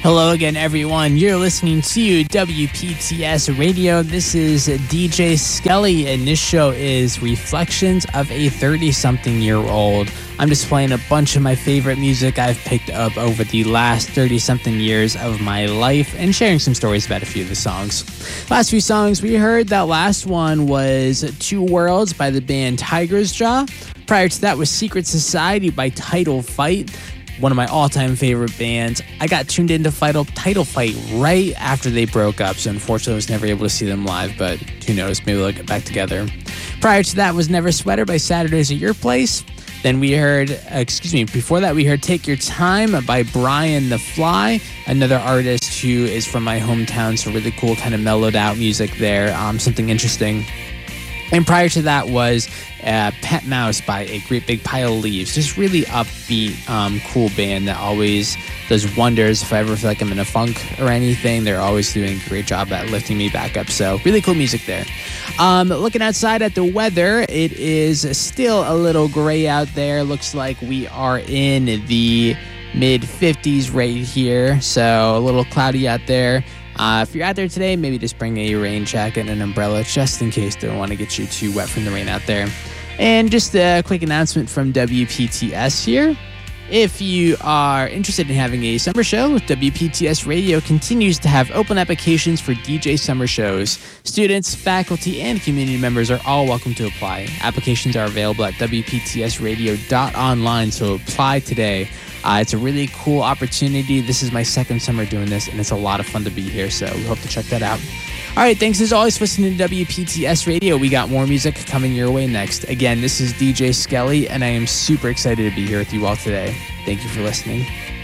Hello again, everyone. You're listening to WPTS Radio. This is DJ Skelly, and this show is Reflections of a 30-something-year-old. I'm just playing a bunch of my favorite music I've picked up over the last 30-something years of my life and sharing some stories about a few of the songs. Last few songs we heard, that last one was Two Worlds by the band Tiger's Jaw. Prior to that was Secret Society by Title Fight, one of my all-time favorite bands. I got tuned into Title Fight right after they broke up, so unfortunately I was never able to see them live, but who knows, maybe they'll get back together. Prior to that was Never Sweater by Saturdays at Your Place. Then we heard, before that we heard Take Your Time by Brian the Fly, another artist who is from my hometown, so really cool, kind of mellowed out music there, something interesting. And prior to that was Pet Mouse by A Great Big Pile of Leaves. Just really upbeat, cool band that always does wonders. If I ever feel like I'm in a funk or anything, they're always doing a great job at lifting me back up. So really cool music there. Looking outside at the weather, it is still a little gray out there. Looks like we are in the mid-50s right here. So a little cloudy out there. If you're out there today, maybe just bring a rain jacket and an umbrella just in case they don't want to get you too wet from the rain out there. And just a quick announcement from WPTS here. If you are interested in having a summer show, WPTS Radio continues to have open applications for DJ summer shows. Students, faculty, and community members are all welcome to apply. Applications are available at WPTSradio.online, so apply today. It's a really cool opportunity. This is my second summer doing this, and it's a lot of fun to be here, so we hope to check that out. All right, thanks as always for listening to WPTS Radio. We got more music coming your way next. Again, this is DJ Skelly, and I am super excited to be here with you all today. Thank you for listening.